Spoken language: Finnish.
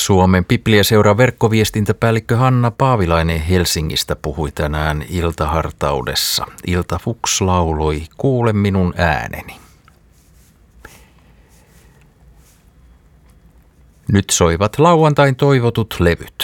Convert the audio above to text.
Suomen Bibliaseuran verkkoviestintäpäällikkö Hanna Paavilainen Helsingistä puhui tänään iltahartaudessa. Ilta Fuchs lauloi Kuule minun ääneni. Nyt soivat lauantain toivotut levyt.